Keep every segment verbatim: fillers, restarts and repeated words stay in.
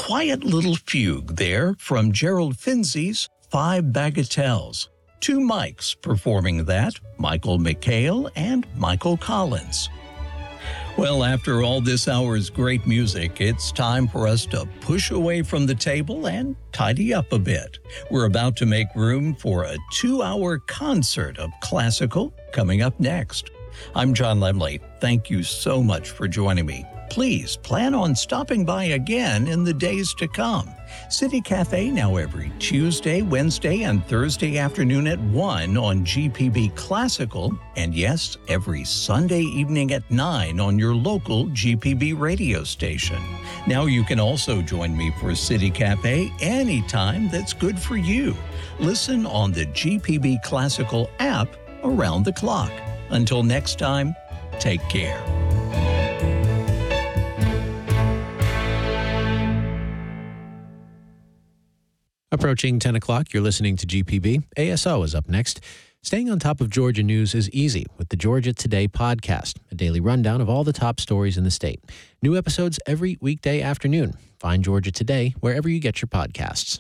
quiet little fugue there from Gerald Finzi's Five Bagatelles. Two Mikes performing that, Michael McHale and Michael Collins. Well, after all this hour's great music, it's time for us to push away from the table and tidy up a bit. We're about to make room for a two-hour concert of classical coming up next. I'm John Lemley. Thank you so much for joining me. Please plan on stopping by again in the days to come. City Cafe now every Tuesday, Wednesday, and Thursday afternoon at one on G P B Classical, and yes, every Sunday evening at nine on your local G P B radio station. Now you can also join me for City Cafe anytime that's good for you. Listen on the G P B Classical app around the clock. Until next time, take care. Approaching ten o'clock, you're listening to G P B. A S O is up next. Staying on top of Georgia news is easy with the Georgia Today podcast, a daily rundown of all the top stories in the state. New episodes every weekday afternoon. Find Georgia Today wherever you get your podcasts.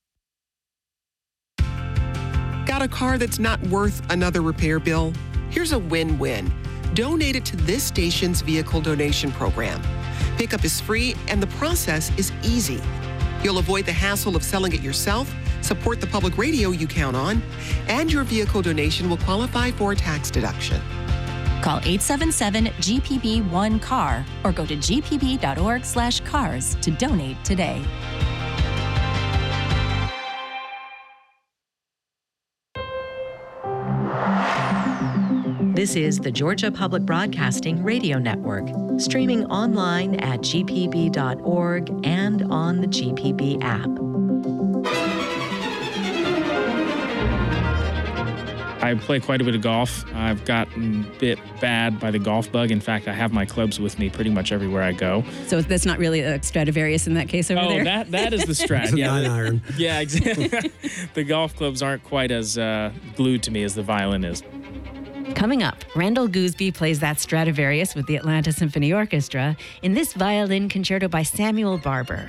Got a car that's not worth another repair bill? Here's a win-win. Donate it to this station's vehicle donation program. Pickup is free and the process is easy. You'll avoid the hassle of selling it yourself, support the public radio you count on, and your vehicle donation will qualify for a tax deduction. Call eight seven seven G P B one C A R or go to g p b dot org slash cars to donate today. This is the Georgia Public Broadcasting Radio Network, streaming online at g p b dot org and on the G P B app. I play quite a bit of golf. I've gotten bit bad by the golf bug. In fact, I have my clubs with me pretty much everywhere I go. So that's not really a Stradivarius in that case over oh, there? Oh, that, that is the Strat. It's a yeah, nine iron. Yeah, exactly. The golf clubs aren't quite as uh, glued to me as the violin is. Coming up, Randall Gooseby plays that Stradivarius with the Atlanta Symphony Orchestra in this violin concerto by Samuel Barber.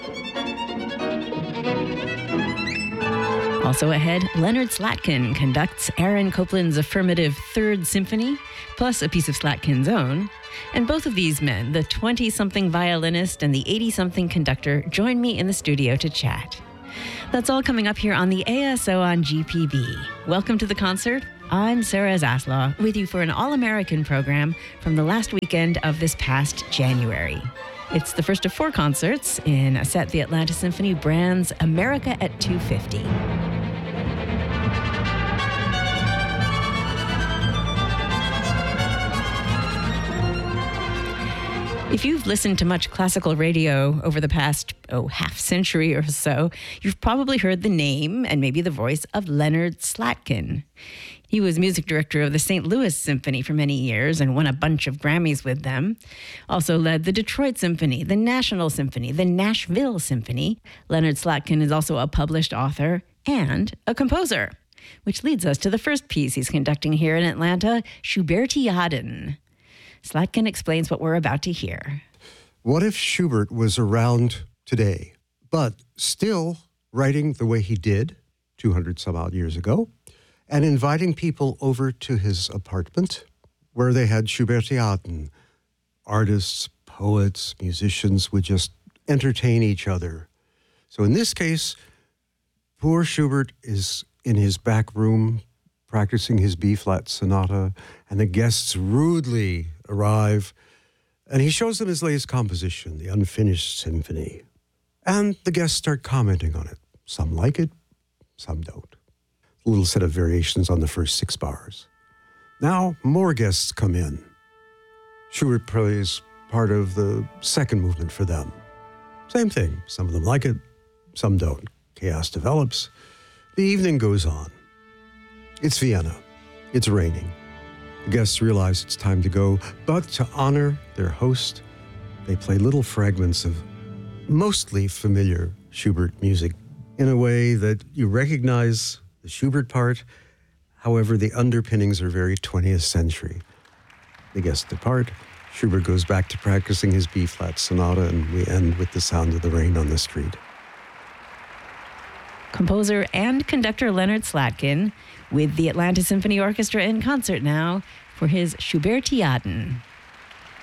Also ahead, Leonard Slatkin conducts Aaron Copland's affirmative Third Symphony, plus a piece of Slatkin's own. And both of these men, the twenty-something violinist and the eighty-something conductor, join me in the studio to chat. That's all coming up here on the A S O on G P B. Welcome to the concert. I'm Sarah Zaslaw, with you for an all-American program from the last weekend of this past January. It's the first of four concerts in a set the Atlanta Symphony brands America at two fifty. If you've listened to much classical radio over the past, oh, half century or so, you've probably heard the name and maybe the voice of Leonard Slatkin. He was music director of the Saint Louis Symphony for many years and won a bunch of Grammys with them. Also led the Detroit Symphony, the National Symphony, the Nashville Symphony. Leonard Slatkin is also a published author and a composer, which leads us to the first piece he's conducting here in Atlanta, Schubertiaden. Slatkin explains what we're about to hear. What if Schubert was around today, but still writing the way he did two hundred some odd years ago, and inviting people over to his apartment where they had Schubertiaden. Artists, poets, musicians would just entertain each other. So in this case, poor Schubert is in his back room practicing his B-flat sonata, and the guests rudely arrive, and he shows them his latest composition, the Unfinished Symphony. And the guests start commenting on it. Some like it, some don't. A little set of variations on the first six bars. Now, more guests come in. Schubert plays part of the second movement for them. Same thing. Some of them like it, some don't. Chaos develops. The evening goes on. It's Vienna. It's raining. The guests realize it's time to go, but to honor their host, they play little fragments of mostly familiar Schubert music in a way that you recognize the Schubert part. However, the underpinnings are very twentieth century. The guests depart. Schubert goes back to practicing his B-flat sonata, and we end with the sound of the rain on the street. Composer and conductor Leonard Slatkin with the Atlanta Symphony Orchestra in concert now for his Schubertiaden.